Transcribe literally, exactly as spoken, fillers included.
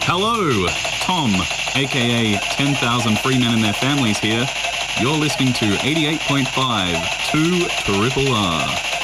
Hello, Tom, aka ten thousand Free Men and Their Families here. You're listening to eighty-eight point five, two Triple R.